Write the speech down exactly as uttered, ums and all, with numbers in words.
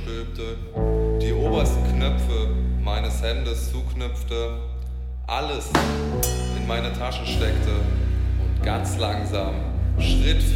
überstülpte, die obersten Knöpfe meines Hemdes zuknüpfte, alles in meine Tasche steckte und ganz langsam, Schritt für